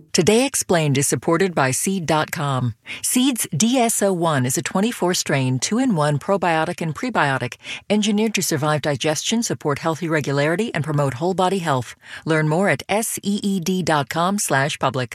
Today Explained is supported by Seed.com. Seed's DSO1 is a 24-strain, 2-in-1 probiotic and prebiotic engineered to survive digestion, support healthy regularity, and promote whole body health. Learn more at seed.com/public.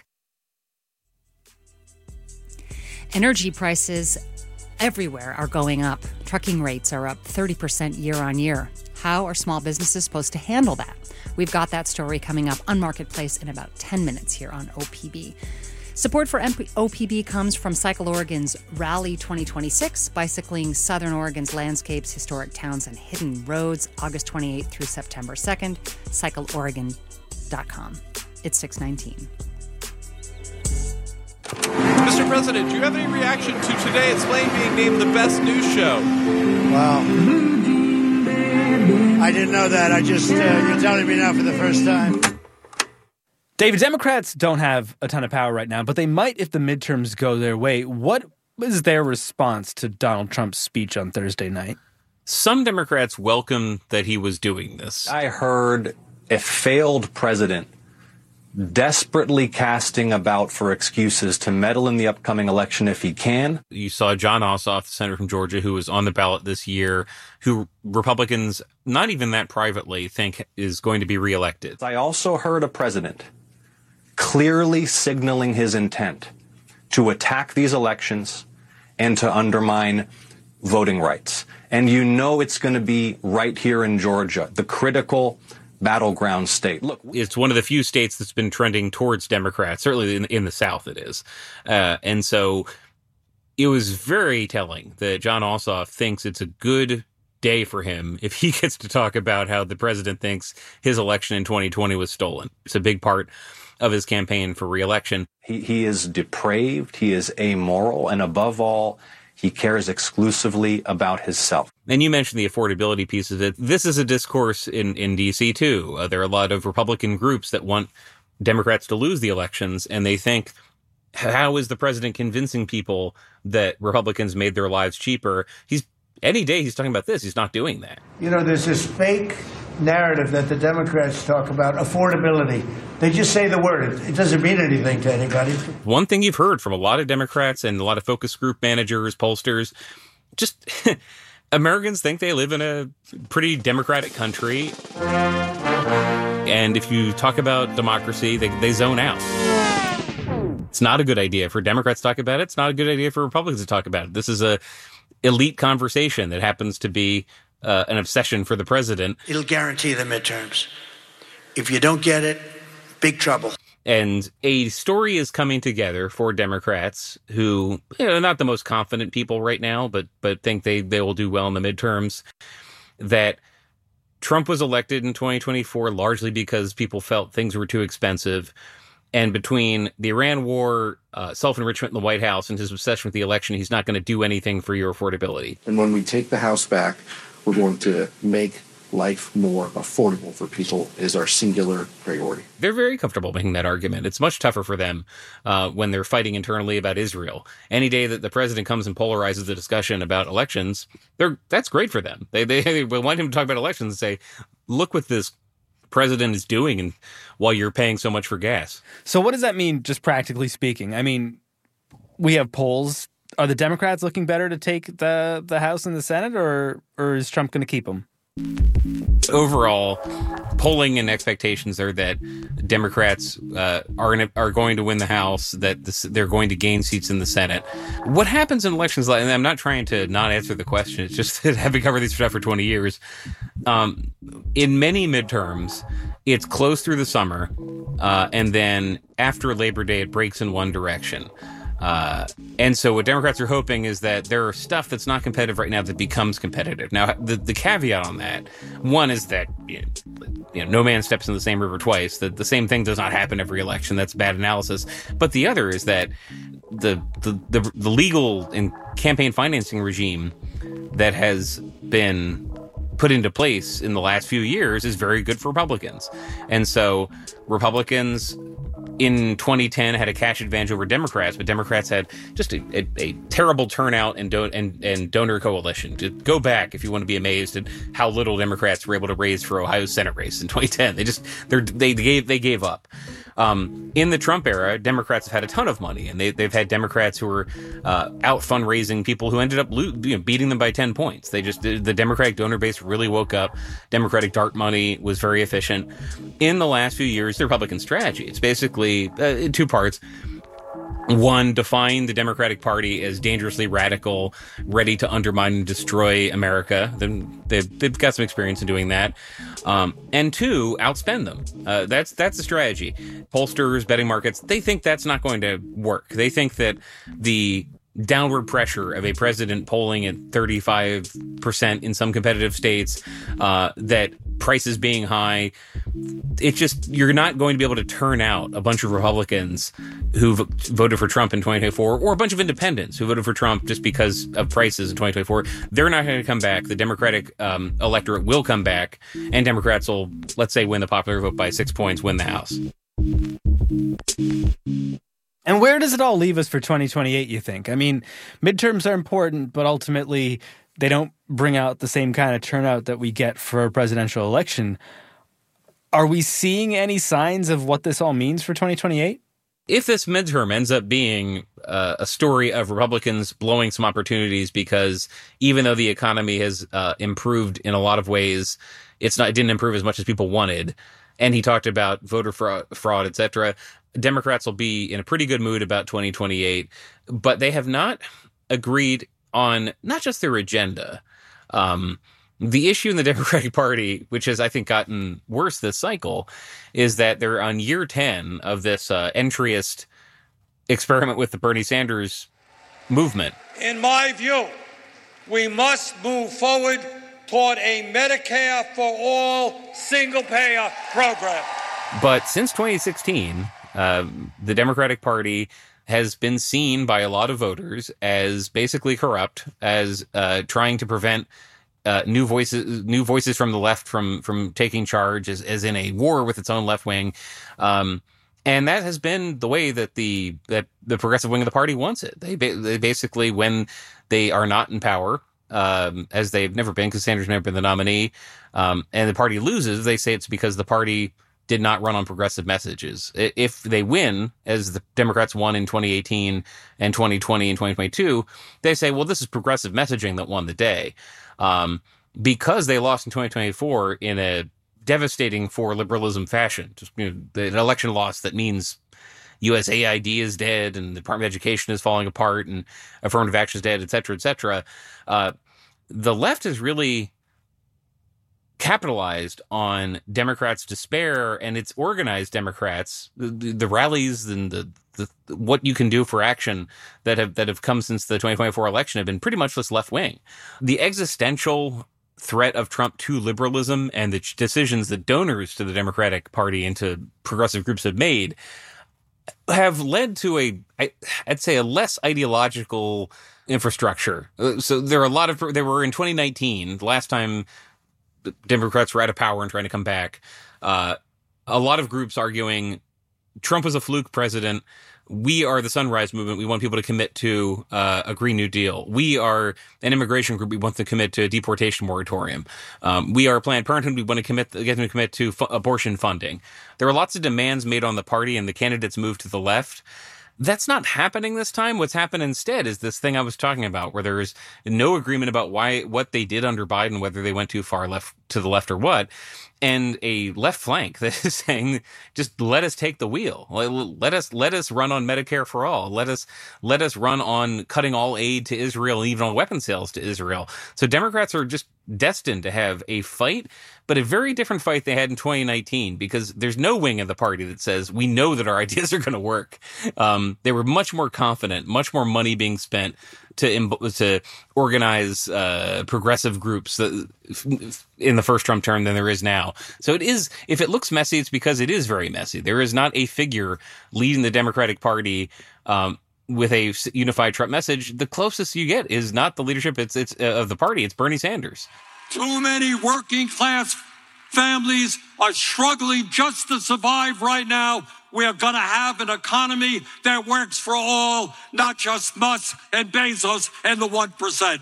Energy prices everywhere are going up. Trucking rates are up 30% year on year. How are small businesses supposed to handle that? We've got that story coming up on Marketplace in about 10 minutes here on OPB. Support for OPB comes from Cycle Oregon's Rally 2026, bicycling Southern Oregon's landscapes, historic towns, and hidden roads, August 28th through September 2nd, cycleoregon.com. It's 6:19. Mr. President, do you have any reaction to Today Explained being named the best news show? Wow. I didn't know that. I just, you're telling me now for the first time. David, Democrats don't have a ton of power right now, but they might if the midterms go their way. What was their response to Donald Trump's speech on Thursday night? Some Democrats welcome that he was doing this. I heard a failed president desperately casting about for excuses to meddle in the upcoming election if he can. You saw Jon Ossoff, the senator from Georgia, who was on the ballot this year, who Republicans, not even that privately, think is going to be reelected. I also heard a president clearly signaling his intent to attack these elections and to undermine voting rights. And you know it's going to be right here in Georgia, the critical battleground state. Look, it's one of the few states that's been trending towards Democrats, certainly in the South it is. And so it was very telling that Jon Ossoff thinks it's a good day for him if he gets to talk about how the president thinks his election in 2020 was stolen. It's a big part of his campaign for re-election. He is depraved, he is amoral, and above all, he cares exclusively about himself. And you mentioned the affordability piece of it. This is a discourse in D.C., too. There are a lot of Republican groups that want Democrats to lose the elections, and they think, how is the president convincing people that Republicans made their lives cheaper? Any day he's talking about this, he's not doing that. You know, there's this fake narrative that the Democrats talk about, affordability. They just say the word. It doesn't mean anything to anybody. One thing you've heard from a lot of Democrats and a lot of focus group managers, pollsters, just Americans think they live in a pretty democratic country. And if you talk about democracy, they zone out. It's not a good idea for Democrats to talk about it. It's not a good idea for Republicans to talk about it. This is a elite conversation that happens to be an obsession for the president. It'll guarantee the midterms. If you don't get it, big trouble. And a story is coming together for Democrats who, not the most confident people right now, but think they will do well in the midterms, that Trump was elected in 2024 largely because people felt things were too expensive. And between the Iran war, self-enrichment in the White House, and his obsession with the election, he's not going to do anything for your affordability. And when we take the House back, we're going to make life more affordable for people is our singular priority. They're very comfortable making that argument. It's much tougher for them when they're fighting internally about Israel. Any day that the president comes and polarizes the discussion about elections, that's great for them. They want him to talk about elections and say, look what this president is doing and while you're paying so much for gas. So what does that mean, just practically speaking? I mean, we have polls. Are the Democrats looking better to take the House and the Senate, or is Trump going to keep them? Overall, polling and expectations are that Democrats are going to win the House, that they're going to gain seats in the Senate. What happens in elections, and I'm not trying to not answer the question, it's just that having covered these stuff for 20 years, in many midterms, it's close through the summer, and then after Labor Day, it breaks in one direction. And so what Democrats are hoping is that there are stuff that's not competitive right now that becomes competitive. Now, the caveat on that, one is that no man steps in the same river twice. That the same thing does not happen every election. That's bad analysis. But the other is that the legal and campaign financing regime that has been put into place in the last few years is very good for Republicans. And so Republicans in 2010 had a cash advantage over Democrats, but Democrats had just a terrible turnout and donor coalition. To go back, if you want to be amazed at how little Democrats were able to raise for Ohio's Senate race in 2010, they gave up. In the Trump era, Democrats have had a ton of money, and they've had Democrats who were out fundraising people who ended up beating them by 10 points. The Democratic donor base really woke up. Democratic dark money was very efficient. In the last few years, the Republican strategy, it's basically in two parts. One, define the Democratic Party as dangerously radical, ready to undermine and destroy America. They've got some experience in doing that. And two, outspend them. That's the strategy. Pollsters, betting markets, they think that's not going to work. They think that the downward pressure of a president polling at 35% in some competitive states, that prices being high, you're not going to be able to turn out a bunch of Republicans who voted for Trump in 2024, or a bunch of independents who voted for Trump just because of prices in 2024. They're not going to come back. The Democratic electorate will come back, and Democrats will, let's say, win the popular vote by 6 points, win the House. And where does it all leave us for 2028, you think? I mean, midterms are important, but ultimately they don't bring out the same kind of turnout that we get for a presidential election. Are we seeing any signs of what this all means for 2028? If this midterm ends up being a story of Republicans blowing some opportunities because even though the economy has improved in a lot of ways, it didn't improve as much as people wanted, and he talked about voter fraud, etc., Democrats will be in a pretty good mood about 2028, but they have not agreed on not just their agenda. The issue in the Democratic Party, which has, I think, gotten worse this cycle, is that they're on year 10 of this entryist experiment with the Bernie Sanders movement. In my view, we must move forward toward a Medicare for all single-payer program. But since 2016, the Democratic Party has been seen by a lot of voters as basically corrupt, as trying to prevent new voices from the left from taking charge, as in a war with its own left wing. And that has been the way that the progressive wing of the party wants it. They basically, when they are not in power, as they've never been, because Sanders never been the nominee, and the party loses, they say it's because the party did not run on progressive messages. If they win, as the Democrats won in 2018 and 2020 and 2022, they say, well, this is progressive messaging that won the day. Because they lost in 2024 in a devastating for liberalism fashion, just an election loss that means USAID is dead and the Department of Education is falling apart and affirmative action is dead, et cetera, et cetera. The left has really capitalized on Democrats' despair, and it's organized Democrats, the rallies and the what you can do for action that have come since the 2024 election have been pretty much this left wing. The existential threat of Trump to liberalism and the decisions that donors to the Democratic Party and to progressive groups have made have led to I'd say a less ideological infrastructure. So there were in 2019, the last time Democrats were out of power and trying to come back, a lot of groups arguing Trump was a fluke president. We are the Sunrise Movement. We want people to commit to a Green New Deal. We are an immigration group. We want them to commit to a deportation moratorium. We are Planned Parenthood. We want to get them to commit to abortion funding. There are lots of demands made on the party, and the candidates moved to the left. That's not happening this time. What's happened instead is this thing I was talking about, where there is no agreement about what they did under Biden, whether they went too far left to the left or what, and a left flank that is saying, just let us take the wheel. Let us run on Medicare for all. Let us run on cutting all aid to Israel and even on weapon sales to Israel. So Democrats are just destined to have a fight, but a very different fight they had in 2019, because there's no wing of the party that says, we know that our ideas are going to work. They were much more confident, much more money being spent to organize progressive groups in the first Trump term than there is now. So it is, if it looks messy, it's because it is very messy. There is not a figure leading the Democratic Party with a unified Trump message. The closest you get is not the leadership it's of the party. It's Bernie Sanders. Too many working class families are struggling just to survive right now. We are going to have an economy that works for all, not just Musk and Bezos and the 1%.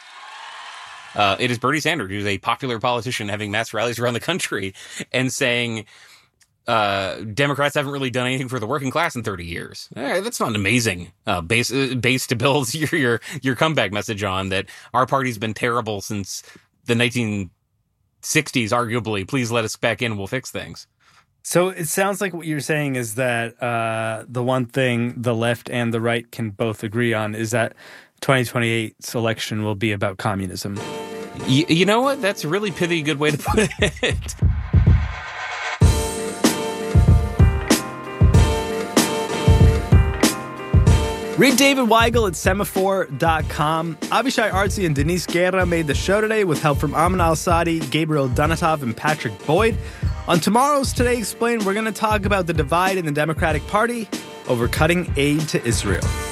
It is Bernie Sanders, who's a popular politician, having mass rallies around the country and saying, Democrats haven't really done anything for the working class in 30 years. That's not an amazing base to build your comeback message on, that our party's been terrible since the 1960s, arguably. Please let us back in. We'll fix things. So it sounds like what you're saying is that the one thing the left and the right can both agree on is that 2028's election will be about communism. You know what? That's a really pithy good way to put it. Read David Weigel at semaphore.com. Avishai Artsy and Denise Guerra made the show today with help from Amin Al-Sadi, Gabriel Donatov, and Patrick Boyd. On tomorrow's Today Explained, we're going to talk about the divide in the Democratic Party over cutting aid to Israel.